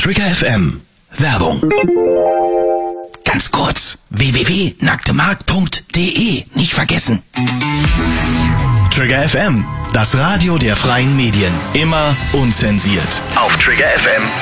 Trigger FM. Werbung. Ganz kurz. www.nacktemarkt.de. Nicht vergessen. Trigger FM. Das Radio der freien Medien. Immer unzensiert. Auf Trigger FM.